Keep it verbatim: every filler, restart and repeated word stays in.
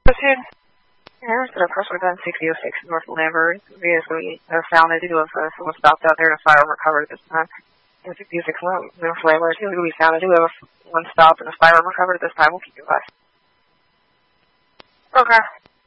Proceed. Here's the personal gun sixty oh six North Lambert. Previously uh, found they do have uh, someone stopped out there and a firearm recovered this time. In sixty oh six North Lambert, we found they do have one stop and a firearm recovered this time. We'll keep you advised. Okay.